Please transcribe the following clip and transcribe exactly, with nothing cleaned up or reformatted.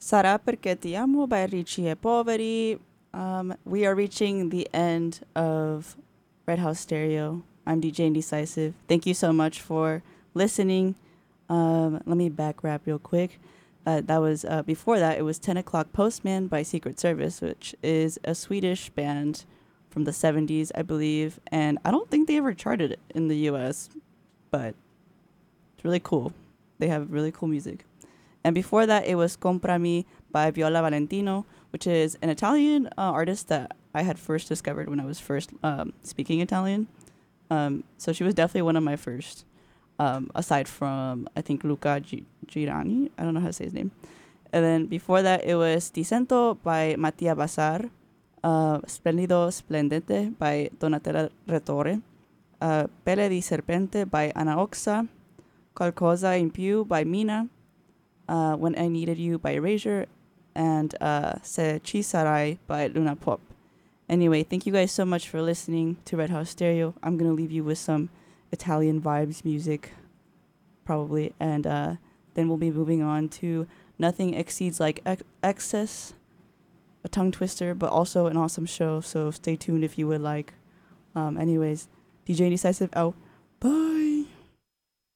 Sarà perché ti amo by Ricci e Poveri. Um, we are reaching the end of Red House Stereo. I'm D J Indecisive. Thank you so much for listening. Um, let me back rap real quick. Uh, that was uh, before that. It was ten o'clock Postman by Secret Service, which is a Swedish band from the seventies, I believe. And I don't think they ever charted in the U S, but it's really cool. They have really cool music. And before that, it was Comprami by Viola Valentino, which is an Italian uh, artist that I had first discovered when I was first um, speaking Italian. Um, so she was definitely one of my first, um, aside from, I think, Luca Gi- Girani. I don't know how to say his name. And then before that, it was Ti Sento by Mattia Basar, uh, Splendido Splendente by Donatella Rettore, uh, Pelle di Serpente by Anna Oxa, Qualcosa in Più by Mina, uh, When I Needed You by Erasure, and uh, Se Ci Sarai by Luna Pop. Anyway, thank you guys so much for listening to Red House Stereo. I'm going to leave you with some Italian vibes music, probably, and uh, then we'll be moving on to Nothing Exceeds Like Ex- Excess, a tongue twister, but also an awesome show, so stay tuned if you would like. Um, anyways, D J Indecisive out. Bye!